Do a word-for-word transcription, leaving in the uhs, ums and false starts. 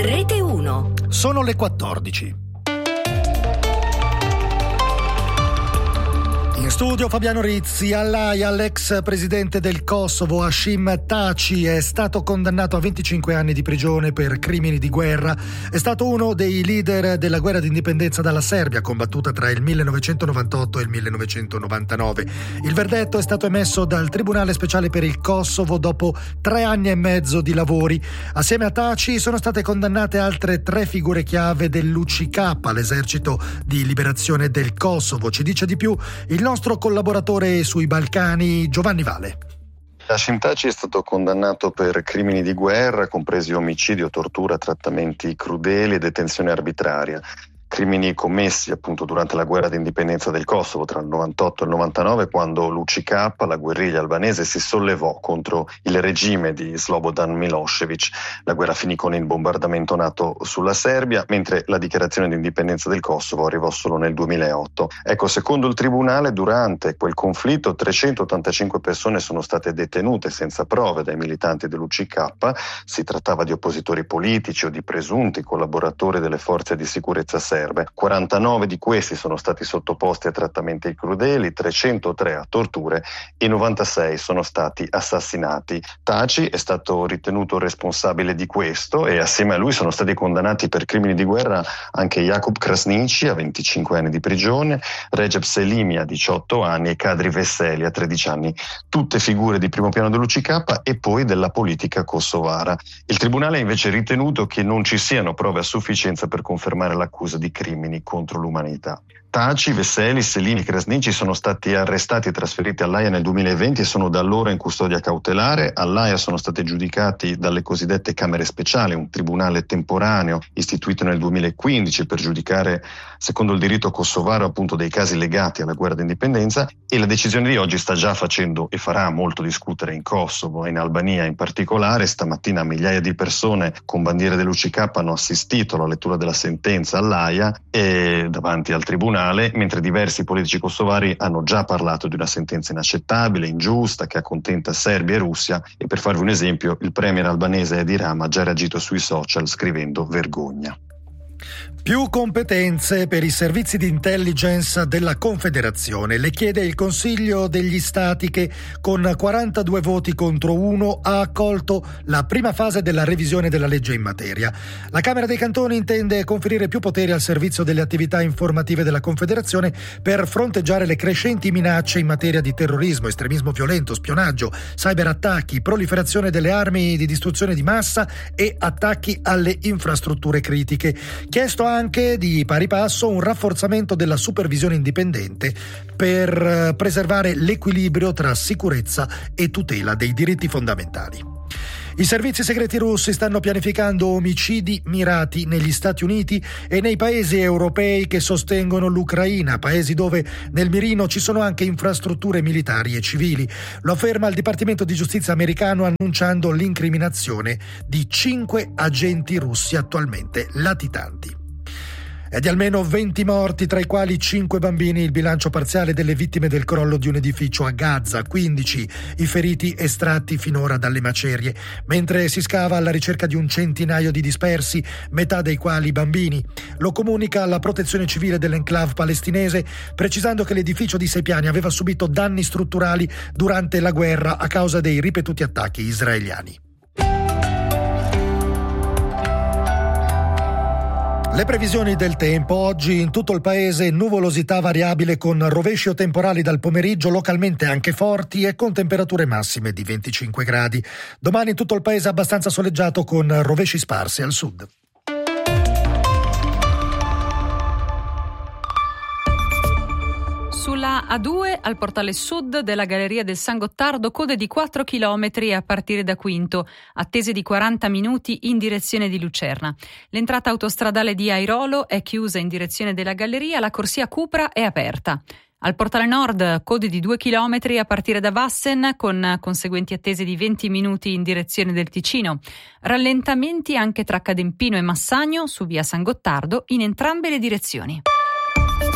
Rete uno. Sono le quattordici. In studio Fabiano Rizzi. All'Aia l'ex presidente del Kosovo Hashim Thaçi è stato condannato a venticinque anni di prigione per crimini di guerra. È stato uno dei leader della guerra d'indipendenza dalla Serbia, combattuta tra il millenovecentonovantotto e il millenovecentonovantanove. Il verdetto è stato emesso dal Tribunale Speciale per il Kosovo dopo tre anni e mezzo di lavori. Assieme a Thaçi sono state condannate altre tre figure chiave dell'U C K, l'esercito di liberazione del Kosovo. Ci dice di più il nostro collaboratore sui Balcani, Giovanni Vale. Hashim Thaçi è stato condannato per crimini di guerra, compresi omicidio, tortura, trattamenti crudeli e detenzione arbitraria. Crimini commessi appunto durante la guerra d'indipendenza del Kosovo tra il novantotto e il novantanove, quando l'U C K, la guerriglia albanese, si sollevò contro il regime di Slobodan Milošević. La guerra finì con il bombardamento NATO sulla Serbia, mentre la dichiarazione di indipendenza del Kosovo arrivò solo nel duemilaotto. Ecco, secondo il tribunale, durante quel conflitto trecentottantacinque persone sono state detenute senza prove dai militanti dell'U C K. Si trattava di oppositori politici o di presunti collaboratori delle forze di sicurezza serbe. quarantanove di questi sono stati sottoposti a trattamenti crudeli, trecentotré a torture e novantasei sono stati assassinati. Thaçi è stato ritenuto responsabile di questo e assieme a lui sono stati condannati per crimini di guerra anche Jakub Krasniqi a venticinque anni di prigione, Recep Selimi a diciotto anni e Kadri Veseli a tredici anni, tutte figure di primo piano dell'U C K e poi della politica kosovara. Il tribunale ha invece ritenuto che non ci siano prove a sufficienza per confermare l'accusa di crimini contro l'umanità. Thaçi, Veseli, Selimi e Krasniqi sono stati arrestati e trasferiti all'Aia nel duemilaventi e sono da allora in custodia cautelare. All'Aia sono stati giudicati dalle cosiddette Camere Speciali, un tribunale temporaneo istituito nel duemilaquindici per giudicare, secondo il diritto kosovaro, appunto dei casi legati alla guerra d'indipendenza, e la decisione di oggi sta già facendo e farà molto discutere in Kosovo e in Albania in particolare. Stamattina migliaia di persone con bandiere dell'U C K hanno assistito alla lettura della sentenza all'Aia e davanti al tribunale, mentre diversi politici kosovari hanno già parlato di una sentenza inaccettabile, ingiusta, che accontenta Serbia e Russia, e per farvi un esempio il premier albanese Edi Rama ha già reagito sui social scrivendo vergogna. Più competenze per i servizi di intelligence della Confederazione. Le chiede il Consiglio degli Stati che, con quarantadue voti contro uno, ha accolto la prima fase della revisione della legge in materia. La Camera dei Cantoni intende conferire più poteri al servizio delle attività informative della Confederazione per fronteggiare le crescenti minacce in materia di terrorismo, estremismo violento, spionaggio, cyberattacchi, proliferazione delle armi di distruzione di massa e attacchi alle infrastrutture critiche. Chiesto anche di pari passo un rafforzamento della supervisione indipendente per preservare l'equilibrio tra sicurezza e tutela dei diritti fondamentali. I servizi segreti russi stanno pianificando omicidi mirati negli Stati Uniti e nei paesi europei che sostengono l'Ucraina, paesi dove nel mirino ci sono anche infrastrutture militari e civili. Lo afferma il Dipartimento di Giustizia americano annunciando l'incriminazione di cinque agenti russi attualmente latitanti. È di almeno venti morti, tra i quali cinque bambini, il bilancio parziale delle vittime del crollo di un edificio a Gaza, quindici i feriti estratti finora dalle macerie, mentre si scava alla ricerca di un centinaio di dispersi, metà dei quali bambini. Lo comunica la Protezione Civile dell'enclave palestinese, precisando che l'edificio di sei piani aveva subito danni strutturali durante la guerra a causa dei ripetuti attacchi israeliani. Le previsioni del tempo. Oggi in tutto il paese nuvolosità variabile con rovesci o temporali dal pomeriggio, localmente anche forti e con temperature massime di venticinque gradi. Domani in tutto il paese abbastanza soleggiato con rovesci sparsi al sud. Sulla A due al portale sud della Galleria del San Gottardo code di quattro chilometri a partire da Quinto, attese di quaranta minuti in direzione di Lucerna. L'entrata autostradale di Airolo è chiusa in direzione della Galleria, la corsia Cupra è aperta. Al portale nord code di due chilometri a partire da Vassen con conseguenti attese di venti minuti in direzione del Ticino. Rallentamenti anche tra Cadempino e Massagno su via San Gottardo in entrambe le direzioni.